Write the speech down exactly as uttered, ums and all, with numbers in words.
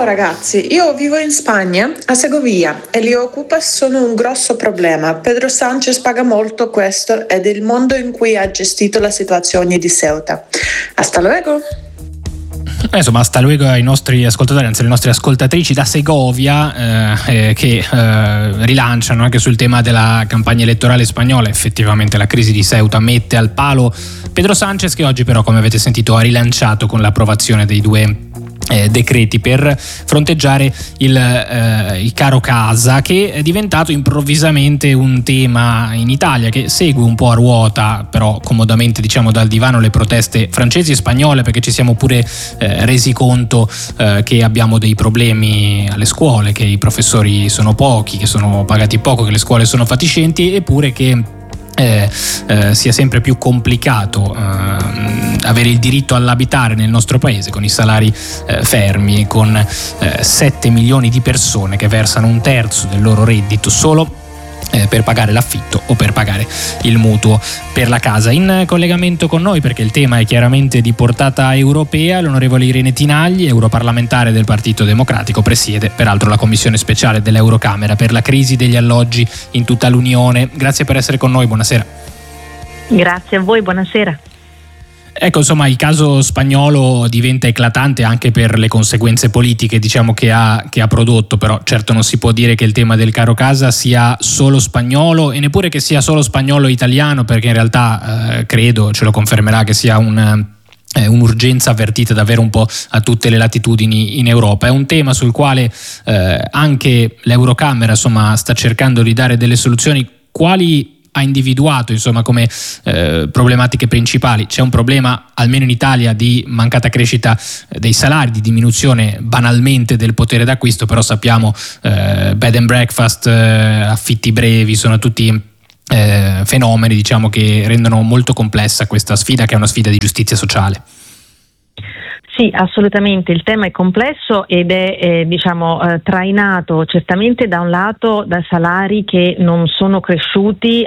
Ciao ragazzi, io vivo in Spagna, a Segovia, e le ocupas sono un grosso problema. Pedro Sánchez paga molto questo ed è il modo in cui ha gestito la situazione di Ceuta. Hasta luego! Eh, insomma, hasta luego ai nostri ascoltatori, anzi alle nostre ascoltatrici da Segovia eh, eh, che eh, rilanciano anche sul tema della campagna elettorale spagnola. Effettivamente la crisi di Ceuta mette al palo Pedro Sánchez, che oggi però, come avete sentito, ha rilanciato con l'approvazione dei due Eh, decreti per fronteggiare il, eh, il caro casa, che è diventato improvvisamente un tema in Italia, che segue un po' a ruota, però comodamente, diciamo, dal divano le proteste francesi e spagnole, perché ci siamo pure eh, resi conto eh, che abbiamo dei problemi alle scuole, che i professori sono pochi, che sono pagati poco, che le scuole sono fatiscenti, eppure che Eh, eh, sia sempre più complicato eh, avere il diritto all'abitare nel nostro paese, con i salari eh, fermi, con eh, sette milioni di persone che versano un terzo del loro reddito solo eh, per pagare l'affitto o per pagare il mutuo per la casa. In collegamento con noi, perché il tema è chiaramente di portata europea, l'onorevole Irene Tinagli, europarlamentare del Partito Democratico, presiede peraltro la commissione speciale dell'Eurocamera per la crisi degli alloggi in tutta l'Unione. Grazie per essere con noi, buonasera. Grazie a voi, buonasera. Ecco, insomma, il caso spagnolo diventa eclatante anche per le conseguenze politiche, diciamo, che ha, che ha prodotto, però certo non si può dire che il tema del caro casa sia solo spagnolo, e neppure che sia solo spagnolo-italiano, perché in realtà eh, credo, ce lo confermerà, che sia un... Eh, un'urgenza avvertita davvero un po' a tutte le latitudini in Europa. È un tema sul quale eh, anche l'Eurocamera, insomma, sta cercando di dare delle soluzioni. Quali ha individuato, insomma, come eh, problematiche principali? C'è un problema, almeno in Italia, di mancata crescita dei salari, di diminuzione banalmente del potere d'acquisto, però sappiamo eh, bed and breakfast, eh, affitti brevi, sono tutti eh, fenomeni, diciamo, che rendono molto complessa questa sfida, che è una sfida di giustizia sociale. Sì, assolutamente, il tema è complesso ed è eh, diciamo eh, trainato certamente da un lato da salari che non sono cresciuti